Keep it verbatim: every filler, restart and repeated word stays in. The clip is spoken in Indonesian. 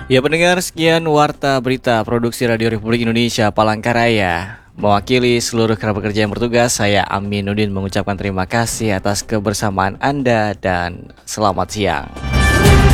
Ya pendengar, sekian Warta Berita Produksi Radio Republik Indonesia Palangkaraya. Mewakili seluruh kerabat kerja yang bertugas, saya Aminuddin mengucapkan terima kasih atas kebersamaan Anda dan selamat siang.